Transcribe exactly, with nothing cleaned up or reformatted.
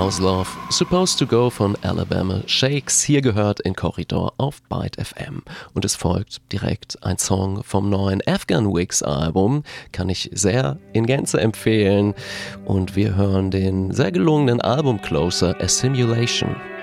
House Love, Supposed to Go von Alabama Shakes, hier gehört in Korridor auf Byte F M. Und es folgt direkt ein Song vom neuen Afghan Wigs Album, kann ich sehr in Gänze empfehlen. Und wir hören den sehr gelungenen Album Closer, A Simulation.